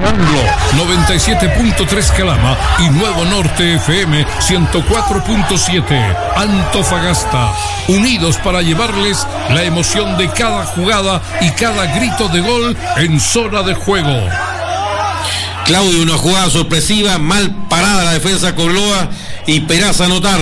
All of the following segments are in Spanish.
Anglo 97.3 Calama y Nuevo Norte FM 104.7 Antofagasta. Unidos para llevarles la emoción de cada jugada y cada grito de gol en zona de juego. Claudio, una jugada sorpresiva, mal parada la defensa de Cobreloa y Peraza a anotar.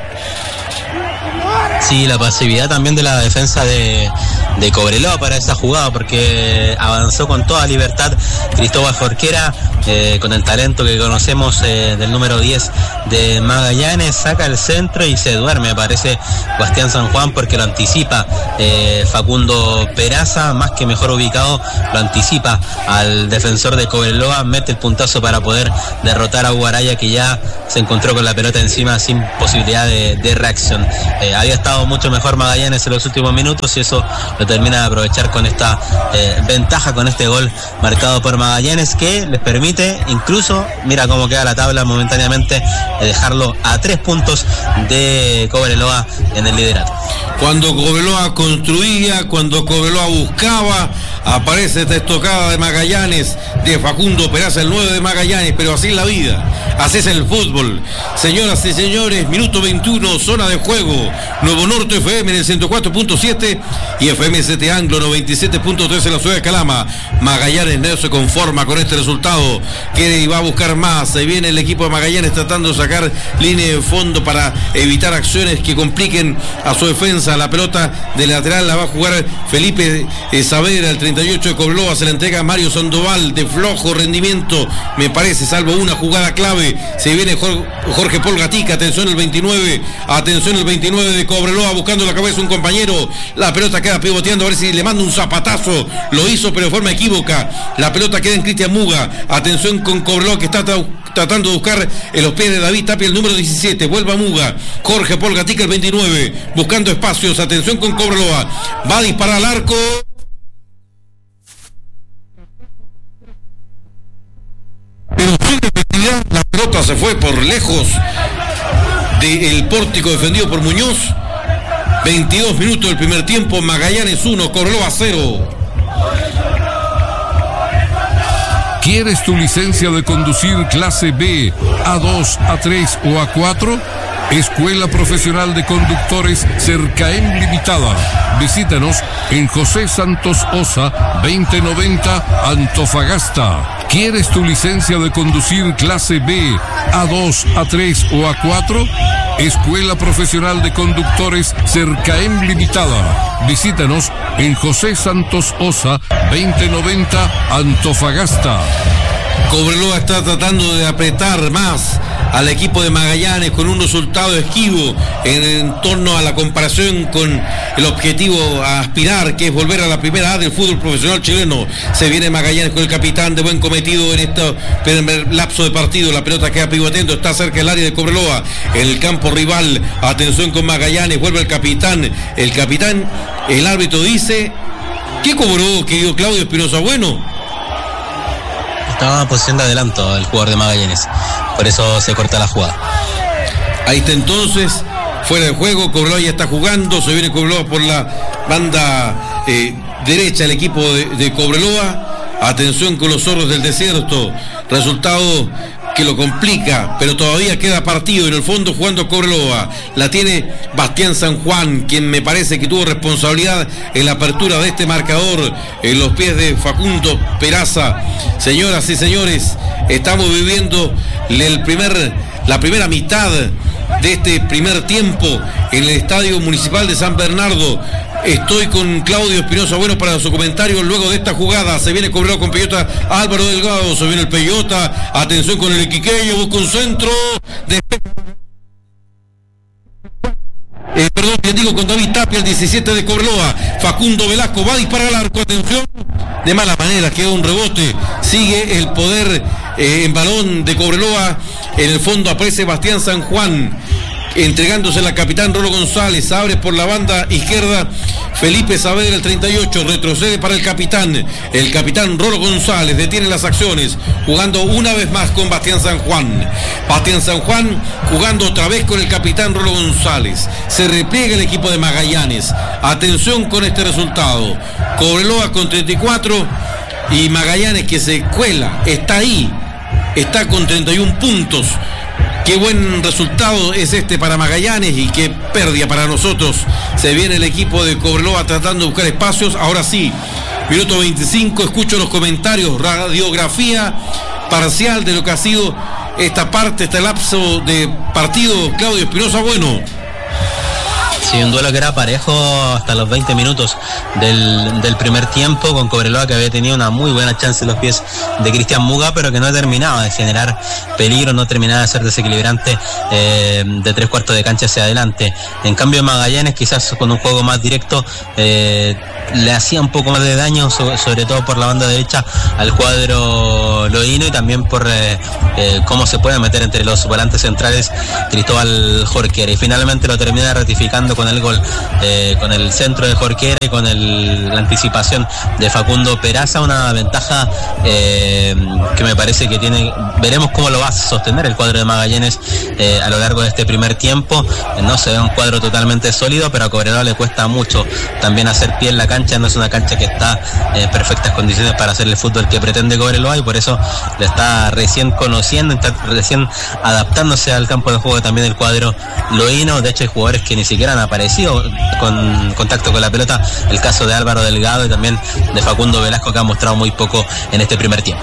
Sí, la pasividad también de la defensa de Cobreloa para esa jugada, porque avanzó con toda libertad Cristóbal Jorquera, con el talento que conocemos del número 10 de Magallanes, saca el centro y se duerme, parece Bastián San Juan, porque lo anticipa Facundo Peraza, más que mejor ubicado, lo anticipa al defensor de Cobreloa, mete el puntazo para poder derrotar a Guaraya, que ya se encontró con la pelota encima sin posibilidad de reacción. Había estado mucho mejor Magallanes en los últimos minutos y eso lo termina de aprovechar con esta ventaja, con este gol marcado por Magallanes, que les permite incluso, mira cómo queda la tabla momentáneamente, dejarlo a 3 puntos de Cobreloa en el liderato. Cuando Cobreloa construía, cuando Cobreloa buscaba, aparece esta estocada de Magallanes, de Facundo Peraza, el 9 de Magallanes, pero así es la vida, así es el fútbol. Señoras y señores, minuto 21, zona de juego, Nuevo Norte FM en el 104.7 y FM CT Anglo 97.3 en la ciudad de Calama. Magallanes no se conforma con este resultado, quiere y va a buscar más. Se viene el equipo de Magallanes tratando de sacar línea de fondo para evitar acciones que compliquen a su defensa. La pelota de lateral la va a jugar Felipe Saavedra, el 38 de Cobreloa, se la entrega a Mario Sandoval, de flojo rendimiento, me parece, salvo una jugada clave. Se viene Jorge Paul Gatica, atención el 29 de Cobreloa, buscando la cabeza un compañero, la pelota queda pivoteando, a ver si le manda un zapatazo, lo hizo pero de forma equívoca, la pelota queda en Cristian Muga, atención con Cobreloa, que está tratando de buscar en los pies de David Tapia, el número 17, vuelve a Muga, Jorge Paul Gatica, el 29, buscando espacios, atención con Cobreloa, va a disparar al arco. Pero sin efectividad, la pelota se fue por lejos del pórtico defendido por Muñoz. 22 minutos del primer tiempo, Magallanes 1, Cobreloa 0. ¿Quieres tu licencia de conducir clase B, A2, A3 o A4? Escuela Profesional de Conductores Cercaem Limitada. Visítanos en José Santos Osa, 2090, Antofagasta. ¿Quieres tu licencia de conducir clase B, A2, A3 o A4? Escuela Profesional de Conductores Cercaem Limitada. Visítanos en José Santos Osa, 2090, Antofagasta. Cobreloa está tratando de apretar más al equipo de Magallanes con un resultado esquivo en torno a la comparación con el objetivo a aspirar, que es volver a la primera A del fútbol profesional chileno. Se viene Magallanes con el capitán de buen cometido en este primer lapso de partido. La pelota queda pivoteando, está cerca del área de Cobreloa, en el campo rival. Atención con Magallanes, vuelve el capitán, el árbitro dice, ¿qué cobró, querido Claudio Espinosa Bueno? Estaba en posición de adelanto el jugador de Magallanes, por eso se corta la jugada. Ahí está entonces, fuera de juego, Cobreloa ya está jugando, se viene Cobreloa por la banda derecha, el equipo de Cobreloa. Atención con los zorros del desierto, resultado que lo complica, pero todavía queda partido en el fondo jugando Cobreloa. La tiene Bastián San Juan, quien me parece que tuvo responsabilidad en la apertura de este marcador en los pies de Facundo Peraza. Señoras y señores, estamos viviendo la primera mitad de este primer tiempo en el Estadio Municipal de San Bernardo. Estoy con Claudio Espinosa Bueno para su comentario luego de esta jugada. Se viene Cobreloa con Peyota, Álvaro Delgado, se viene el Peyota, atención con el Iquiqueño, busca un centro, con David Tapia, el 17 de Cobreloa. Facundo Velasco va a disparar al arco, atención, de mala manera, queda un rebote, sigue el poder en balón de Cobreloa. En el fondo aparece Bastián San Juan, entregándose la capitán Rolo González, abre por la banda izquierda Felipe Saavedra, el 38, retrocede para el capitán Rolo González, detiene las acciones, jugando una vez más con Bastián San Juan jugando otra vez con el capitán Rolo González, se repliega el equipo de Magallanes. Atención con este resultado, Cobreloa con 34, Y Magallanes, que se cuela, está ahí, está con 31 puntos. Qué buen resultado es este para Magallanes y qué pérdida para nosotros. Se viene el equipo de Cobreloa tratando de buscar espacios. Ahora sí, minuto 25, escucho los comentarios, radiografía parcial de lo que ha sido esta parte, este lapso de partido. Claudio Espinosa, bueno. Sí, un duelo que era parejo hasta los 20 minutos del primer tiempo, con Cobreloa que había tenido una muy buena chance en los pies de Cristian Muga, pero que no terminaba de generar peligro, no terminaba de ser desequilibrante de 3/4 de cancha hacia adelante. En cambio Magallanes, quizás con un juego más directo, le hacía un poco más de daño, sobre todo por la banda derecha, al cuadro loíno, y también por cómo se puede meter entre los volantes centrales Cristóbal Jorquera, y finalmente lo termina ratificando con el gol, con el centro de Jorquera y con la anticipación de Facundo Peraza, una ventaja que me parece que tiene. Veremos cómo lo va a sostener el cuadro de Magallanes a lo largo de este primer tiempo. No se ve un cuadro totalmente sólido, pero a Cobreloa le cuesta mucho también hacer pie en la cancha. No es una cancha que está en perfectas condiciones para hacer el fútbol que pretende Cobreloa, y por eso le está recién conociendo, está recién adaptándose al campo de juego también el cuadro loíno. De hecho hay jugadores que ni siquiera han aparecido con contacto con la pelota, el caso de Álvaro Delgado y también de Facundo Velasco, que han mostrado muy poco en este primer tiempo.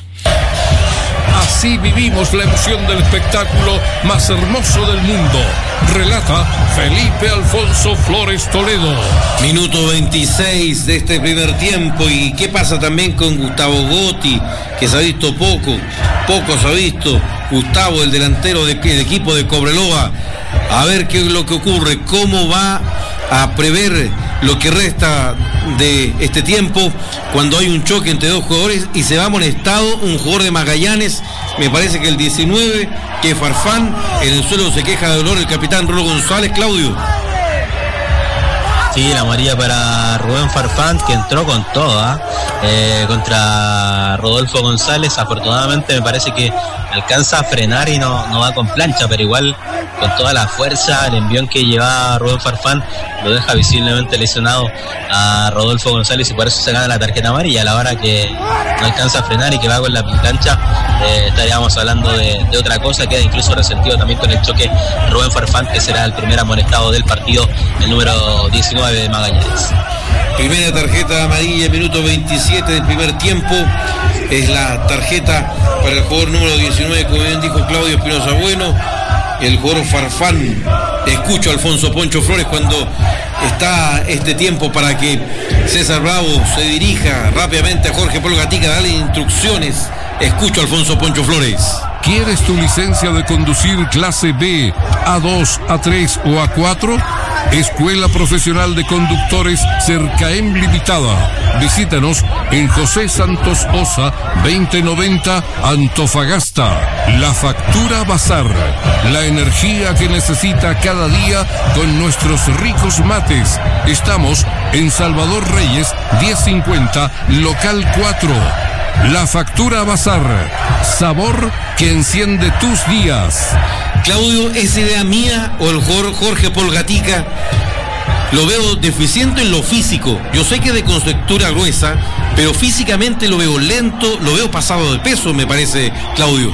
Así vivimos la emoción del espectáculo más hermoso del mundo. Relata Felipe Alfonso Flores Toledo. Minuto 26 de este primer tiempo. ¿Y qué pasa también con Gustavo Gotti? Que se ha visto poco se ha visto. Gustavo, el delantero del equipo de Cobreloa. A ver qué es lo que ocurre, cómo va a prever lo que resta de este tiempo cuando hay un choque entre dos jugadores y se va amonestado un jugador de Magallanes. Me parece que el 19, que Farfán, en el suelo se queja de dolor el capitán Rolo González. Claudio. Sí, la amarilla para Rubén Farfán, que entró con toda contra Rodolfo González. Afortunadamente me parece que alcanza a frenar y no va con plancha, pero igual con toda la fuerza, el envión que llevaba Rubén Farfán lo deja visiblemente lesionado a Rodolfo González, y por eso se gana la tarjeta amarilla. A la hora que no alcanza a frenar y que va con la plancha, estaríamos hablando de otra cosa. Queda incluso resentido también con el choque Rubén Farfán, que será el primer amonestado del partido, el número 19 de Magallanes. Primera tarjeta amarilla, minuto 27 del primer tiempo. Es la tarjeta para el jugador número 19, como bien dijo Claudio Espinosa Bueno, el jugador Farfán. Escucho a Alfonso Poncho Flores cuando está este tiempo para que César Bravo se dirija rápidamente a Jorge Polo Gatica, darle instrucciones. Escucho a Alfonso Poncho Flores. ¿Quieres tu licencia de conducir clase B, A2, A3 o A4? Escuela Profesional de Conductores Cercaem Limitada. Visítanos en José Santos Osa 2090 Antofagasta. La Factura Bazar, la energía que necesita cada día con nuestros ricos mates. Estamos en Salvador Reyes 1050 Local 4. La Factura Bazar, sabor que enciende tus días. Claudio, ¿es idea mía o el Jorge Polgatica? Lo veo deficiente en lo físico. Yo sé que es de constructura gruesa, pero físicamente lo veo lento, lo veo pasado de peso, me parece, Claudio.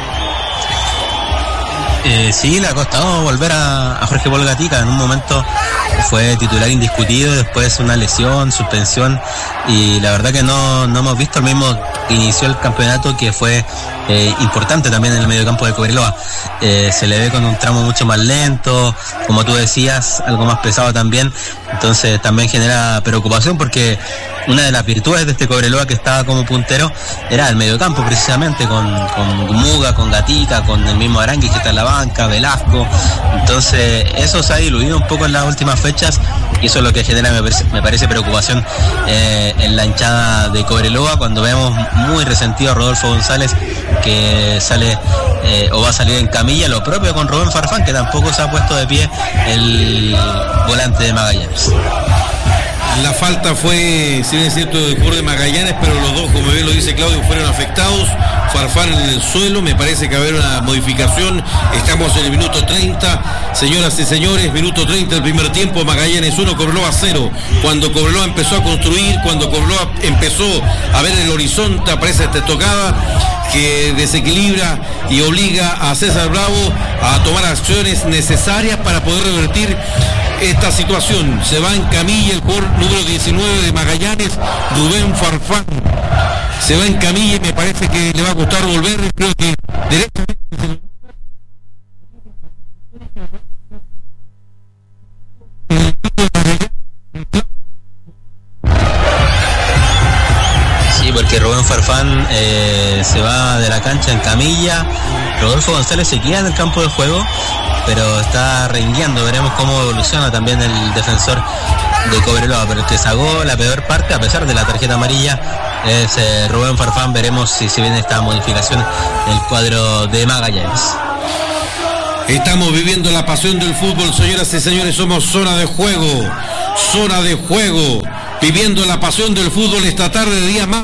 Sí, le ha costado volver a Jorge Polgatica. En un momento fue titular indiscutido, después una lesión, suspensión, y la verdad que no hemos visto el mismo que inició el campeonato, que fue importante también en el mediocampo de Cobreloa. Se le ve con un tramo mucho más lento, como tú decías, algo más pesado también. Entonces también genera preocupación, porque una de las virtudes de este Cobreloa, que estaba como puntero, era el mediocampo, precisamente con Muga, con Gatica, con el mismo Aranguis que está en la banca, Velasco. Entonces eso se ha diluido un poco en las últimas fechas, y eso es lo que genera, me parece preocupación en la hinchada de Cobreloa, cuando vemos muy resentido a Rodolfo González, que sale o va a salir en camilla. Lo propio con Rubén Farfán, que tampoco se ha puesto de pie el volante de Magallanes. La falta fue, si bien es cierto, del jugador de Magallanes, pero los dos, como bien lo lo dice Claudio, fueron afectados. Farfán en el suelo, me parece que va a haber una modificación. Estamos en el minuto 30, señoras y señores, minuto 30 del primer tiempo. Magallanes 1, Cobreloa 0. Cuando Cobreloa empezó a construir, cuando Cobreloa empezó a ver el horizonte, aparece esta estocada que desequilibra y obliga a César Bravo a tomar acciones necesarias para poder revertir esta situación. Se va en camilla el jugador número 19 de Magallanes, Rubén Farfán. Se va en camilla y me parece que le va a costar volver. Creo que directamente Sí, porque Rubén Farfán se va de la cancha en camilla. Rodolfo González se queda en el campo de juego, pero está rengueando. Veremos cómo evoluciona también el defensor de Cobreloa, pero el que sacó la peor parte, a pesar de la tarjeta amarilla, es Rubén Farfán. Veremos si viene esta modificación del cuadro de Magallanes. estamos viviendo la pasión del fútbol, señoras y señores. Somos zona de juego, viviendo la pasión del fútbol esta tarde de día más.